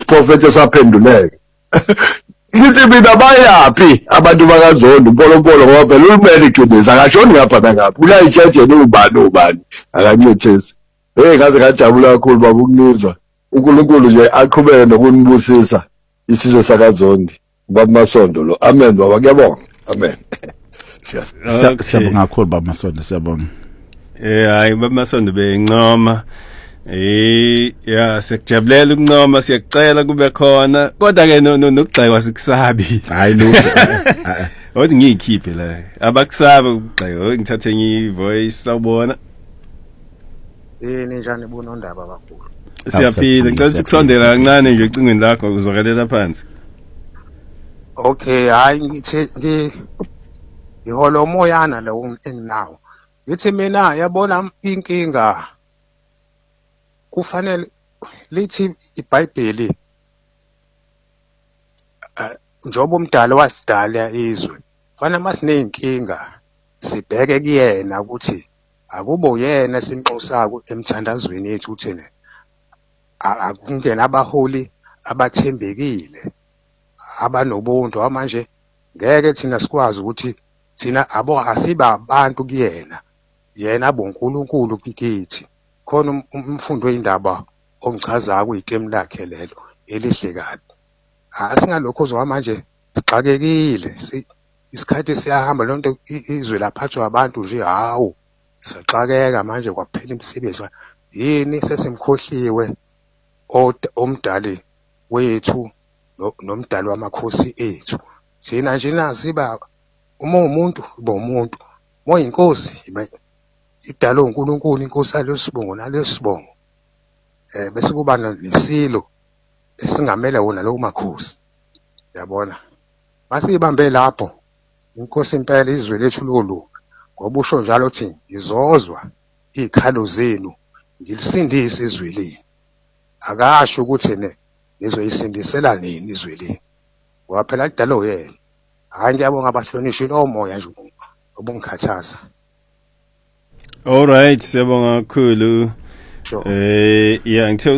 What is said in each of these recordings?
isiphrofethi esaphenduleke lithi mina bayapi abantu bakaZondi umpolompolo ngoba phela ulumele ijubeza akashoni ngapha nangapha ulayitsheje nobani akancethesi ngaze ngajabula kakhulu baba ukunizwa uNkulunkulu nje aqhubeke nokunibusisa isizwe sakaZondi baba Masondo lo amen baba kuyabonga amen siyabonga kakhulu baba Masondo siyabonga hayi baba Masondo bencoma sekujabulela ukuncoma siyakucela kube khona kodwa ke nokugxekwa sikusabi hayi lutho othi ngiyikhiphe la abakusaba ukugxekwa ngithathe ngivoice sawubona ninjani bunondaba kakhulu siyaphila ngicela ukusondela kancane nje ecingweni lakho uzokelela phansi okay hayi ngithi ngiholo moyana lo enginawo ngithi mina yabona inkinga kufanele lithi iBhayibheli njoba umdala wasidala izwe fana masineyinkinga sibheke kuyena ukuthi akubo uyena sinqosako emthandazweni yethu uthene akungena abaholi abathembekile abanobuntu manje ngeke thina sikwazi ukuthi thina asiba abantu kuyena yena abonkulunkulu kithi khona umfundo wendaba ongichaza kuyiqembu lakhe lelo elihle kabi asingalokho uzwa manje sixakekile isikhathi siyahamba lonto izwe laphathwa abantu nje hawo siyaxakeka manje kwaphela imisebenzi yini sesimkhohliwe omdali wethu nomdali wamakhosi ethu thina nje nasiba uma umuntu bomuntu moyinkosi idalo uNkulunkulu inkosi alesibongo nalesibongo bese kuba nesilo esingamela wona lo makhosi yabona masibambe lapho inkosi impela izwe lethu lolunga ngoba usho njalo uthi ngizozwa izikhalo zenu ngilisindise izwe leni akasho ukuthi nizoyisindisela nini izwe leni ngoba phela idalo yena hayi ngiyabonga abahlonishwa lo moya nje obungikhathaza. Alright, siyabonga kakhulu. Ngithe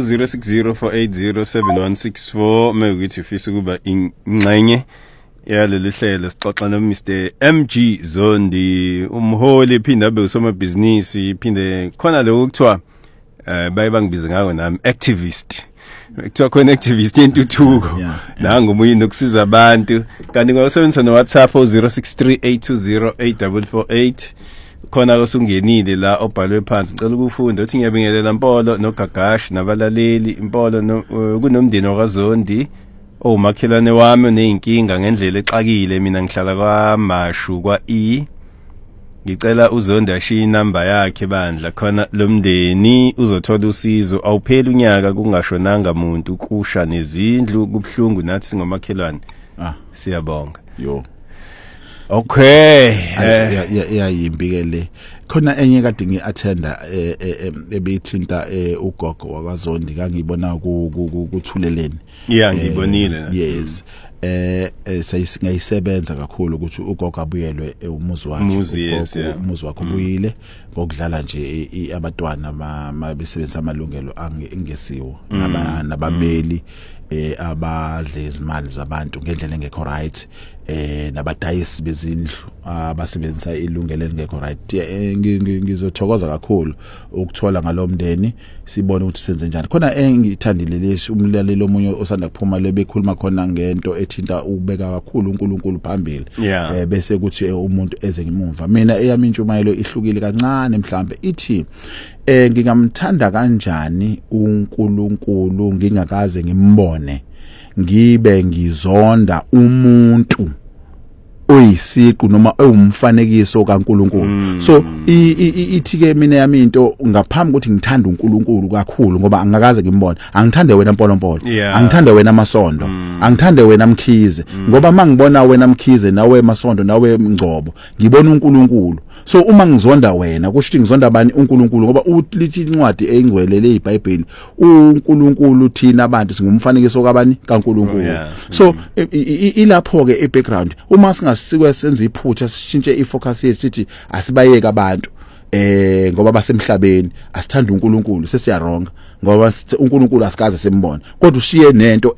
0604807164 mewukuthi ufisa ukuba ingxenye yalolu hlelo sixoxa no Mr MG Zondi umholi iphinde abe usomabhizinisi iphinde khona lo kuthiwa bayibangibiza ngako nami activist kuthiwa khona activist yentuthuko nangu umuyi nokusiza abantu kanti ngosebenzisa no WhatsApp 0638208448 khona osungenile la obhalwe phansi ngicela ukufunda uthi ngiyabingelela Mpolo noGagashi nabalaleli Mpolo kunomndeni wakaZondi omakhelwane wami oneyinkinga ngendlela exakile mina ngihlala kwaMashu kwa ngicela uZondi ashiye inamba yakhe bandla khona lo mndeni uzothola usizo awupheli unyaka kungashonanga umuntu kusha nezindlu kubhlungu nathi singomakhelwane siyabonga yo okay yayimbikele khona enye kade ngiattenda ebeyithinta ugogo wakaZondi ngangibona kuthuleleni ngibonile yes sayisebenza kakhulu ukuthi ugogo abuyelwe umuzi wakhe umuzi wakhe ubuyile ngokudlala nje abantwana mabesebenza amalungelo angesiwo nabameli abadle izimali zabantu ngendlela engekho right nabadayisi bezindlu abasebenzisa ilungelo elingekho right ngizothokoza kakhulu ukuthola ngalomndeni sibone ukuthi senze njani khona engithandile leso umlaleli omunye osanda kuphuma lebekhuluma khona ngento ethinta ukubeka kakhulu uNkulunkulu phambili bese kuthi umuntu eze ngemuva mina eyami intshumayelo ihlukile kancane mhlambe ithi ngingamthanda kanjani uNkulunkulu ngingakaze ngimbone ngibe ngizonda umuntu oyisiqu noma ewumfanekiso kaNkulunkulu so ithi ke mina yami into ngaphambi ukuthi ngithanda uNkulunkulu kakhulu ngoba angakaze ngimbone angithande wena Mpolompolo angithande wena Masondo angithande wena Mkhize ngoba mangibona wena Mkhize nawe Masondo nawe Mngcobo ngibona uNkulunkulu so uma ngizonda wena kusho ukuthi ngizonda bani uNkulunkulu ngoba lithi incwadi engcwelele iBhayibheli uNkulunkulu thina abantu singumfanekiso kabani kaNkulunkulu so ilapho ke ebackground uma sikwenza iphutha sishintshe ifocus yethu sithi asibayeke abantu ngoba basemhlabeni asithanda uNkulunkulu sesiyaronga ngoba uNkulunkulu asikaze sembone kodwa ushiye nento